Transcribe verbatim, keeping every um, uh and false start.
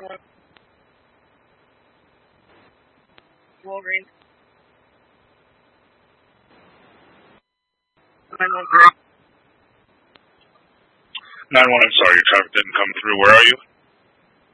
one. Walgreens. nine one three. nine one, I'm sorry, your traffic didn't come through. Where are you?